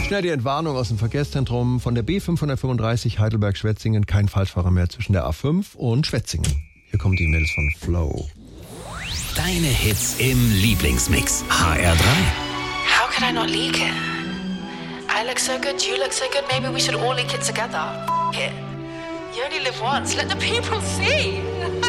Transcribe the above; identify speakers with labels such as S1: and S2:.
S1: Schnell die Entwarnung aus dem Verkehrszentrum von der B535 Heidelberg-Schwetzingen. Kein Falschfahrer mehr zwischen der A5 und Schwetzingen. Hier kommen die Mails von Flow.
S2: Deine Hits im Lieblingsmix. HR3.
S3: How could I not leak it? I look so good, you look so good, maybe we should all leak it together. It. You only live once, let the people see.